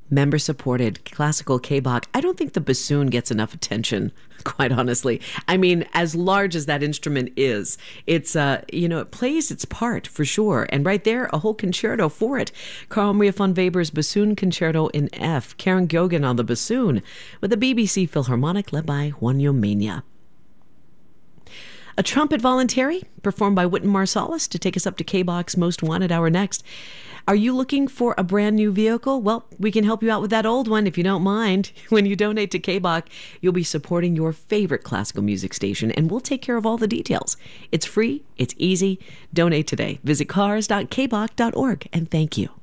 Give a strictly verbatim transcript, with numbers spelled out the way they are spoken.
member-supported classical K-Bach. I don't think the bassoon gets enough attention, quite honestly. I mean, as large as that instrument is, it's, uh, you know, it plays its part for sure. And right there, a whole concerto for it. Carl Maria von Weber's Bassoon Concerto in F. Karen Gilgan on the bassoon with the B B C Philharmonic led by Juanjo Mena. A trumpet voluntary performed by Wynton Marsalis to take us up to K-Bach's Most Wanted Hour next. Are you looking for a brand new vehicle? Well, we can help you out with that old one if you don't mind. When you donate to K-Bach, you'll be supporting your favorite classical music station, and we'll take care of all the details. It's free. It's easy. Donate today. Visit cars dot k bach dot org, and thank you.